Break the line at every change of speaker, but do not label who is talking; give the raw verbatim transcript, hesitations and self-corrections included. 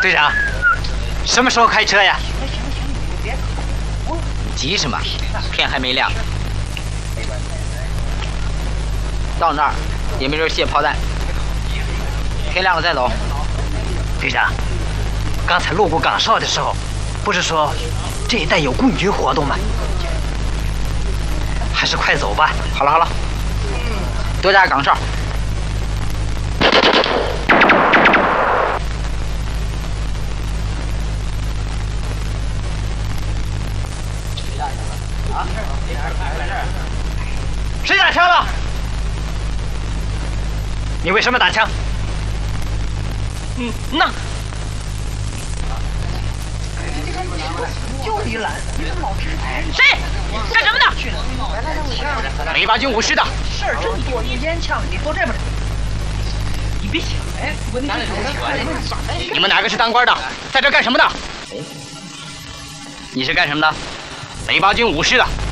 队长，什么时候开车呀？
你急什么？天还没亮。到那儿也没人卸炮弹，天亮了再走。
队长，刚才路过岗哨的时候，不是说这一带有共军活动吗？还是快走吧。
好了好了，多加岗哨。
谁打枪了？你为什么打枪？
嗯，那
就你懒，你怎么老吃？
谁？干什么的？北八军五师的。
事儿真多，一烟枪你坐这边。你别想，哎，我那个
你们哪个是当官的？在这干什么的？你是干什么的？北八军五师的。